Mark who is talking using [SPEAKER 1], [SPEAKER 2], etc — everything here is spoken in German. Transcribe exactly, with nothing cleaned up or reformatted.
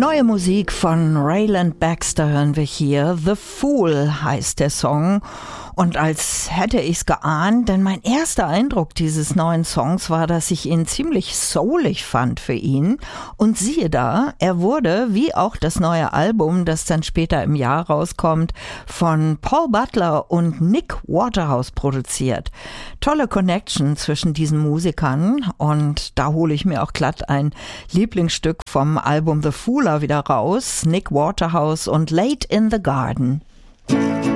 [SPEAKER 1] Neue Musik von Rayland Baxter hören wir hier. The Fool heißt der Song. Und als hätte ich's geahnt, denn mein erster Eindruck dieses neuen Songs war, dass ich ihn ziemlich soulig fand für ihn. Und siehe da, er wurde, wie auch das neue Album, das dann später im Jahr rauskommt, von Paul Butler und Nick Waterhouse produziert. Tolle Connection zwischen diesen Musikern und da hole ich mir auch glatt ein Lieblingsstück vom Album The Fool wieder raus, Nick Waterhouse und Late in the Garden.